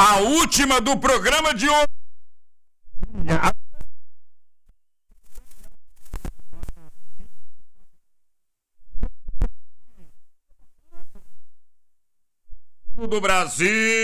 A última do programa de hoje. Do Brasil.